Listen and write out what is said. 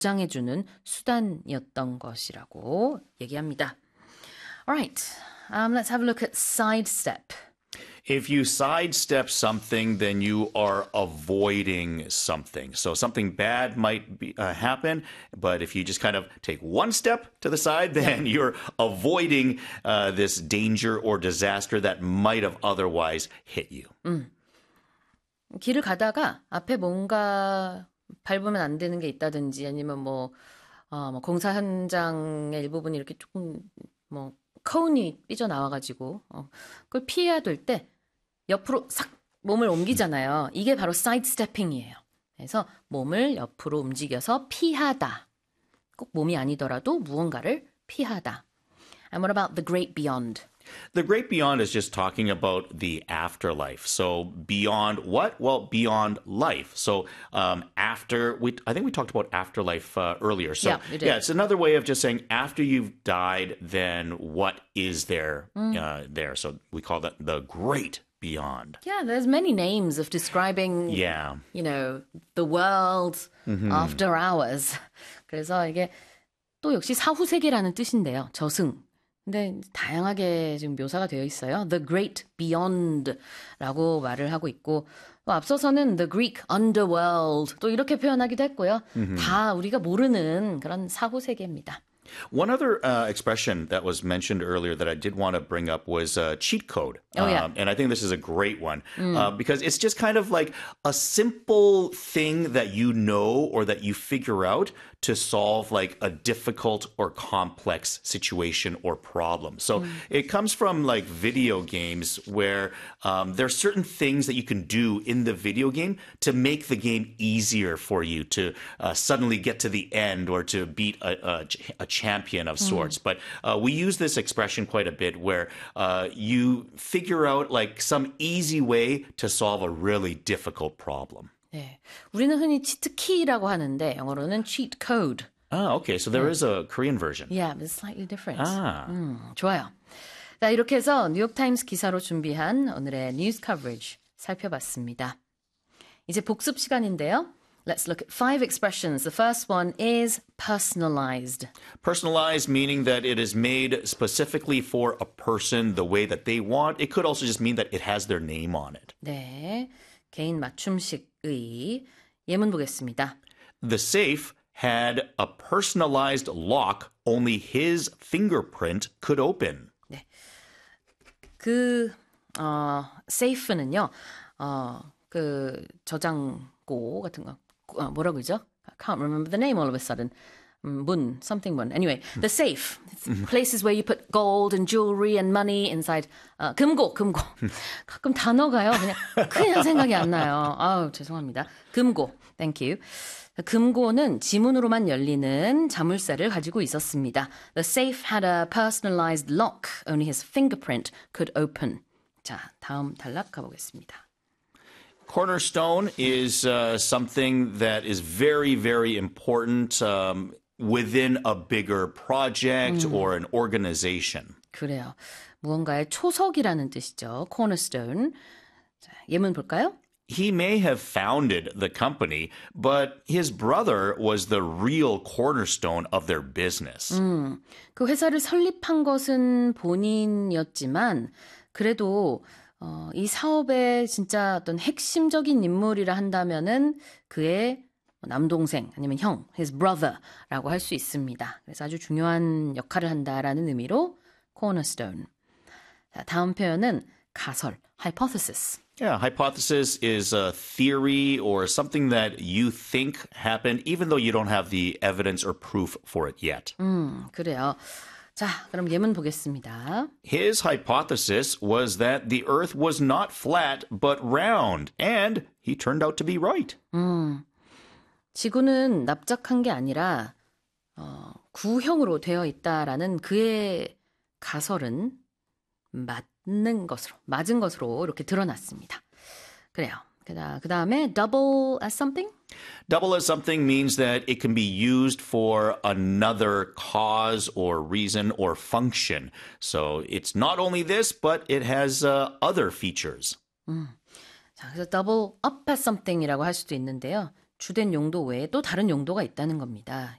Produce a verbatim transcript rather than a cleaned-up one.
보장해주는 수단이었던 것이라고 얘기합니다. Alright, um, let's have a look at sidestep. If you sidestep something, then you are avoiding something. So something bad might be, uh, happen, but if you just kind of take one step to the side, then yeah. you're avoiding uh, this danger or disaster that might have otherwise hit you. 음. 길을 가다가 앞에 뭔가 밟으면 안 되는 게 있다든지 아니면 뭐, 어, 뭐 공사 현장의 일부분이 이렇게 조금 뭐 코운이 삐져나와가지고 어, 그걸 피해야 될 때 옆으로 싹 몸을 옮기잖아요. 이게 바로 sidestepping이에요. 그래서 몸을 옆으로 움직여서 피하다. 꼭 몸이 아니더라도 무언가를 피하다. And what about the great beyond? The great beyond is just talking about the afterlife. So beyond what? Well, beyond life. So um, after we, I think we talked about afterlife uh, earlier. So yeah, you did. yeah, it's another way of just saying after you've died, then what is there mm. uh, there? So we call that the great beyond. Yeah, there's many names of describing, yeah. you know, the world mm-hmm. after hours. 그래서 이게 또 역시 사후세계라는 뜻인데요. 저승. 근데 다양하게 지금 묘사가 되어 있어요. The Great Beyond라고 말을 하고 있고 또 앞서서는 The Greek Underworld 또 이렇게 표현하기도 했고요. Mm-hmm. 다 우리가 모르는 그런 사후세계입니다. One other uh, expression that was mentioned earlier that I did want to bring up was uh, cheat code. Oh, yeah. Um, and I think this is a great one mm. uh, because it's just kind of like a simple thing that you know or that you figure out to solve like a difficult or complex situation or problem. So mm. it comes from like video games where um, there are certain things that you can do in the video game to make the game easier for you to uh, suddenly get to the end or to beat a, a, a champion of sorts. Mm. But uh, we use this expression quite a bit where uh, you figure out like some easy way to solve a really difficult problem. 네, 우리는 흔히 치트키라고 하는데 영어로는 cheat code. Ah, okay. So there 네. is a Korean version. Yeah, but it's slightly different. Ah. 음, 좋아요. 자, 이렇게 해서 뉴욕타임스 기사로 준비한 오늘의 뉴스 커버리지 살펴봤습니다. 이제 복습 시간인데요. Let's look at five expressions. The first one is personalized. Personalized meaning that it is made specifically for a person the way that they want. It could also just mean that it has their name on it. 네, 개인 맞춤식의 예문 보겠습니다. The safe had a personalized lock only his fingerprint could open. 네, 그 어, safe는요, 어, 그 저장고 같은 거. 어, 뭐라고 그러죠? I can't remember the name all of a sudden. 음, 문, something 문. Anyway, the safe. Places where you put gold and jewelry and money inside. 어, 금고, 금고. 가끔 단어가요. 그냥 그냥 생각이 안 나요. 아우, 죄송합니다. 금고. Thank you. 금고는 지문으로만 열리는 자물쇠를 가지고 있었습니다. The safe had a personalized lock. Only his fingerprint could open. 자, 다음 단락 가보겠습니다. Cornerstone is uh, something that is very, very important um, within a bigger project 음. or an organization. 그래요. 무언가의 초석이라는 뜻이죠. Cornerstone. 자, 예문 볼까요? He may have founded the company, but his brother was the real cornerstone of their business. 음, 그 회사를 설립한 것은 본인이었지만 그래도 어, 이 사업의 진짜 어떤 핵심적인 인물이라 한다면은 그의 남동생 아니면 형, his brother라고 할 수 있습니다. 그래서 아주 중요한 역할을 한다라는 의미로 cornerstone. 자, 다음 표현은 가설, hypothesis. Yeah, hypothesis is a theory or something that you think happened even though you don't have the evidence or proof for it yet. 음, 그래요. 자, 그럼 예문 보겠습니다. His hypothesis was that the earth was not flat but round, and he turned out to be right. 음, 지구는 납작한 게 아니라 어, 구형으로 되어 있다라는 그의 가설은 맞는 것으로, 맞은 것으로 이렇게 드러났습니다. 그래요. 그 다음에 double as something? Double as something means that it can be used for another cause or reason or function. So it's not only this, but it has uh, other features. 음. 자, 그래서 double up as something이라고 할 수도 있는데요. 주된 용도 외에 또 다른 용도가 있다는 겁니다.